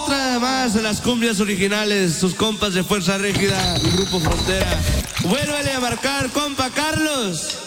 Otra más de las cumbias originales, sus compas de Fuerza Régida y Grupo Frontera. Vuélvele a marcar, compa Carlos.